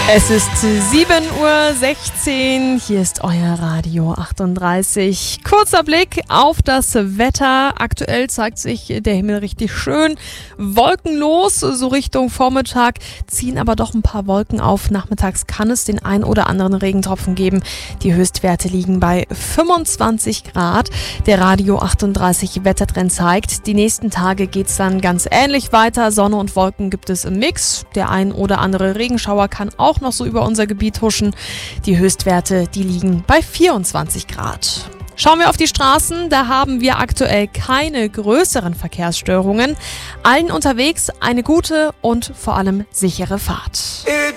Es ist 7:16 Uhr, hier ist euer Radio 38. Kurzer Blick auf das Wetter. Aktuell zeigt sich der Himmel richtig schön wolkenlos. So Richtung Vormittag ziehen aber doch ein paar Wolken auf. Nachmittags kann es den ein oder anderen Regentropfen geben. Die Höchstwerte liegen bei 25 Grad. Der Radio 38 Wettertrend zeigt, die nächsten Tage geht es dann ganz ähnlich weiter. Sonne und Wolken gibt es im Mix. Der ein oder andere Regenschauer kann auch noch so über unser Gebiet huschen. Die Höchstwerte, die liegen bei 24 Grad. Schauen wir auf die Straßen, da haben wir aktuell keine größeren Verkehrsstörungen. Allen unterwegs eine gute und vor allem sichere Fahrt.